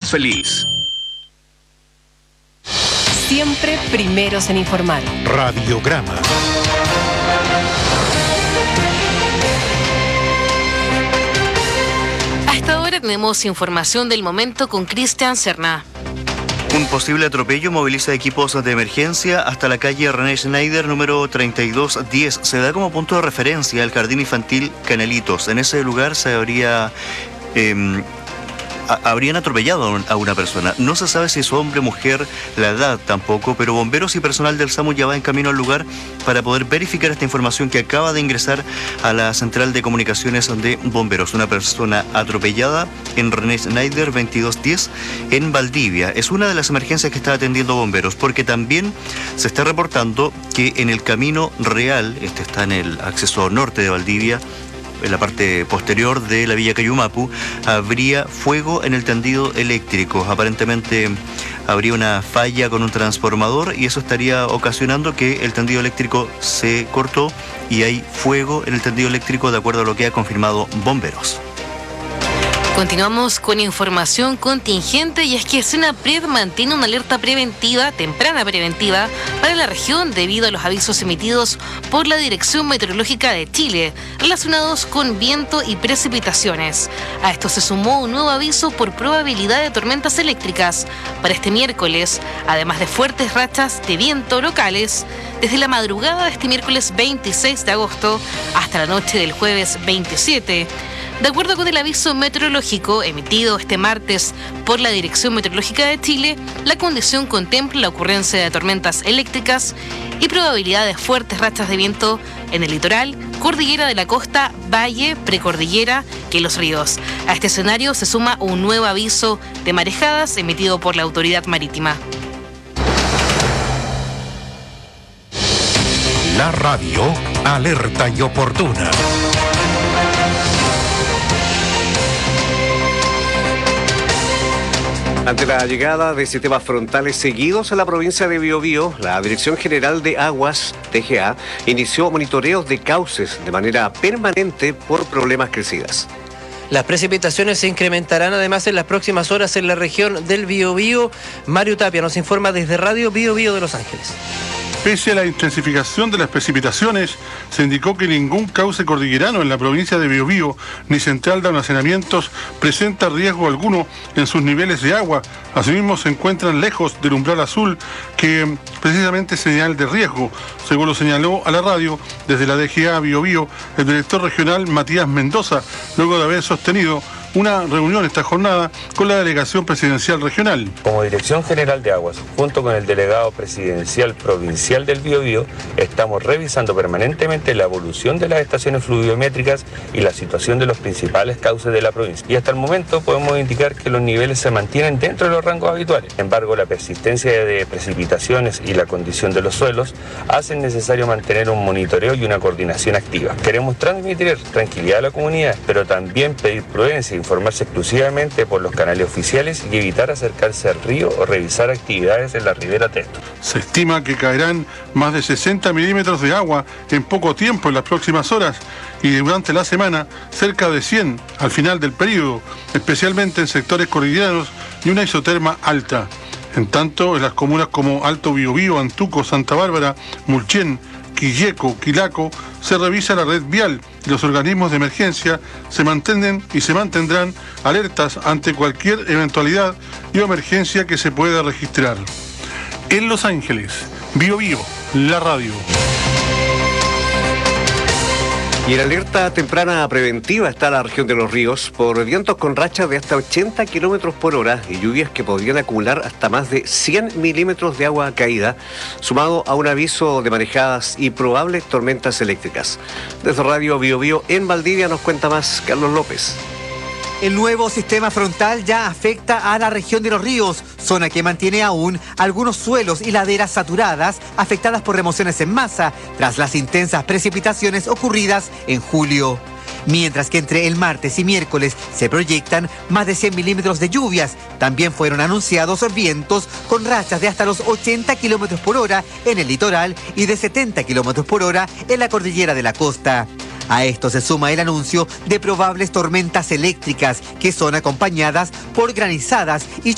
más feliz. Siempre primeros en informar. Radiograma. Hasta ahora tenemos información del momento con Cristian Serna. Un posible atropello moviliza equipos de emergencia hasta la calle René Schneider número 3210. Se da como punto de referencia el jardín infantil Canelitos. En ese lugar se habrían atropellado a una persona. No se sabe si es hombre, mujer, la edad tampoco, pero bomberos y personal del SAMU ya va en camino al lugar para poder verificar esta información que acaba de ingresar a la central de comunicaciones de bomberos. Una persona atropellada en René Schneider 2210 en Valdivia. Es una de las emergencias que está atendiendo bomberos, porque también se está reportando que en el camino real, este está en el acceso norte de Valdivia, en la parte posterior de la Villa Cayumapu, habría fuego en el tendido eléctrico. Aparentemente habría una falla con un transformador y eso estaría ocasionando que el tendido eléctrico se cortó y hay fuego en el tendido eléctrico, de acuerdo a lo que ha confirmado bomberos. Continuamos con información contingente, y es que Senapred mantiene una alerta temprana preventiva para la región debido a los avisos emitidos por la Dirección Meteorológica de Chile relacionados con viento y precipitaciones. A esto se sumó un nuevo aviso por probabilidad de tormentas eléctricas para este miércoles, además de fuertes rachas de viento locales desde la madrugada de este miércoles 26 de agosto hasta la noche del jueves 27. De acuerdo con el aviso meteorológico emitido este martes por la Dirección Meteorológica de Chile, la condición contempla la ocurrencia de tormentas eléctricas y probabilidad de fuertes rachas de viento en el litoral, cordillera de la costa, valle, precordillera y en los ríos. A este escenario se suma un nuevo aviso de marejadas emitido por la autoridad marítima. La radio, alerta y oportuna. Ante la llegada de sistemas frontales seguidos a la provincia de Biobío, la Dirección General de Aguas, DGA, inició monitoreos de cauces de manera permanente por problemas crecidas. Las precipitaciones se incrementarán además en las próximas horas en la región del Biobío. Mario Tapia nos informa desde Radio Biobío de Los Ángeles. Pese a la intensificación de las precipitaciones, se indicó que ningún cauce cordillerano en la provincia de Biobío ni central de almacenamientos presenta riesgo alguno en sus niveles de agua. Asimismo, se encuentran lejos del umbral azul, que precisamente es señal de riesgo, según lo señaló a la radio desde la DGA Biobío el director regional Matías Mendoza, luego de haber sostenido una reunión esta jornada con la delegación presidencial regional. Como Dirección General de Aguas, junto con el delegado presidencial provincial del Biobío, estamos revisando permanentemente la evolución de las estaciones fluviométricas y la situación de los principales cauces de la provincia. Y hasta el momento podemos indicar que los niveles se mantienen dentro de los rangos habituales. Sin embargo, la persistencia de precipitaciones y la condición de los suelos hacen necesario mantener un monitoreo y una coordinación activa. Queremos transmitir tranquilidad a la comunidad, pero también pedir prudencia, informarse exclusivamente por los canales oficiales y evitar acercarse al río o revisar actividades en la ribera Testo. Se estima que caerán más de 60 milímetros de agua en poco tiempo en las próximas horas y durante la semana cerca de 100 al final del periodo, especialmente en sectores cordilleranos y una isoterma alta. En tanto, en las comunas como Alto Biobío, Antuco, Santa Bárbara, Mulchen, Quilleco, Quilaco, se revisa la red vial y los organismos de emergencia se mantienen y se mantendrán alertas ante cualquier eventualidad y emergencia que se pueda registrar. En Los Ángeles, Biobío, la radio. Y en alerta temprana preventiva está la región de Los Ríos por vientos con rachas de hasta 80 kilómetros por hora y lluvias que podrían acumular hasta más de 100 milímetros de agua caída, sumado a un aviso de marejadas y probables tormentas eléctricas. Desde Radio Biobío en Valdivia nos cuenta más Carlos López. El nuevo sistema frontal ya afecta a la región de Los Ríos, zona que mantiene aún algunos suelos y laderas saturadas afectadas por remociones en masa tras las intensas precipitaciones ocurridas en julio. Mientras que entre el martes y miércoles se proyectan más de 100 milímetros de lluvias, también fueron anunciados vientos con rachas de hasta los 80 kilómetros por hora en el litoral y de 70 kilómetros por hora en la cordillera de la costa. A esto se suma el anuncio de probables tormentas eléctricas que son acompañadas por granizadas y